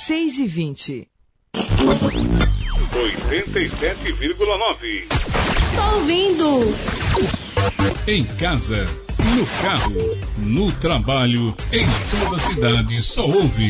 6h20. 87,9. Tô ouvindo. Em casa, no carro, no trabalho, em toda a cidade, só ouve